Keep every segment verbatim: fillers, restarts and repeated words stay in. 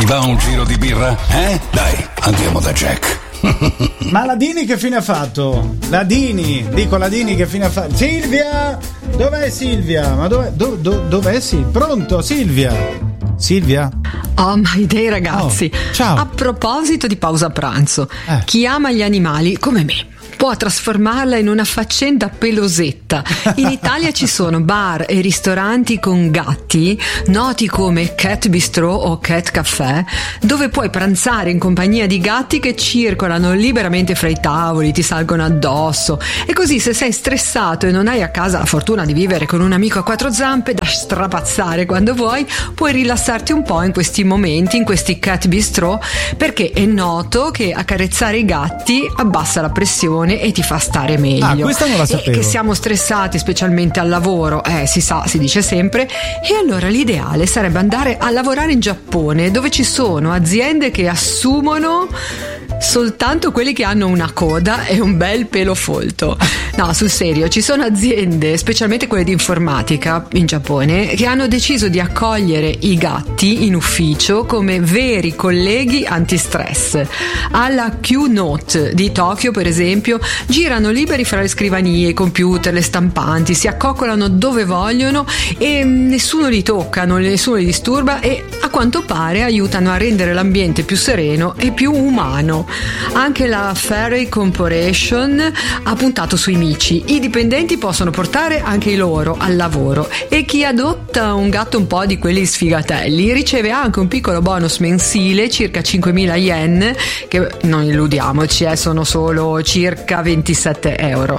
Ti va un giro di birra? Eh? Dai, andiamo da Jack. Ma Ladini che fine ha fatto? Ladini, dico Ladini che fine ha fatto? Silvia! Dov'è Silvia? Ma dov'è, do, do, dov'è Silvia? Pronto Silvia? Silvia? Oh my day ragazzi, oh, ciao. A proposito di pausa pranzo, eh. chi ama gli animali come me può trasformarla in una faccenda pelosetta. In Italia ci sono bar e ristoranti con gatti, noti come Cat Bistro o Cat Café, dove puoi pranzare in compagnia di gatti che circolano liberamente fra i tavoli, ti salgono addosso. E così, se sei stressato e non hai a casa la fortuna di vivere con un amico a quattro zampe da strapazzare quando vuoi, puoi rilassarti un po' in questi momenti, in questi Cat Bistro, perché è noto che accarezzare i gatti abbassa la pressione e ti fa stare meglio. Ah, questa non la sapevo. E che siamo stressati specialmente al lavoro, eh si sa, si dice sempre, e allora l'ideale sarebbe andare a lavorare in Giappone, dove ci sono aziende che assumono soltanto quelli che hanno una coda e un bel pelo folto. No, sul serio, ci sono aziende, specialmente quelle di informatica in Giappone, che hanno deciso di accogliere i gatti in ufficio come veri colleghi antistress. Alla Q-Note di Tokyo, per esempio, girano liberi fra le scrivanie, i computer, le stampanti, si accoccolano dove vogliono e nessuno li tocca, non nessuno li disturba, e a quanto pare aiutano a rendere l'ambiente più sereno e più umano. Anche la Fairy Corporation ha puntato sui mici. I dipendenti possono portare anche i loro al lavoro e chi adotta un gatto un po' di quelli sfigatelli riceve anche un piccolo bonus mensile, circa cinquemila yen, che non illudiamoci, eh, sono solo circa ventisette euro.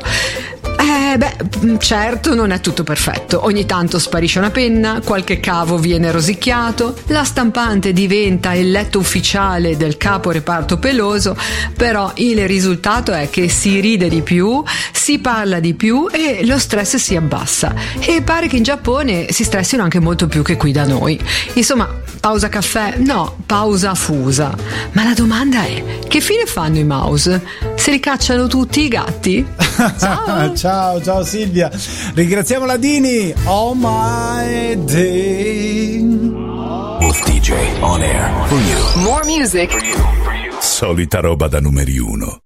Eh beh, certo non è tutto perfetto. Ogni tanto sparisce una penna, qualche cavo viene rosicchiato, la stampante diventa il letto ufficiale del capo reparto peloso, però il risultato è che si ride di più, si parla di più e lo stress si abbassa. E pare che in Giappone si stressino anche molto più che qui da noi. Insomma, pausa caffè? No, pausa fusa. Ma la domanda è, che fine fanno i mouse? Se li cacciano tutti i gatti? Ciao! Ciao, ciao Silvia. Ringraziamo Ladini. Oh my day. With D J on air for you. More music. For you. For you. Solita roba da numeri uno.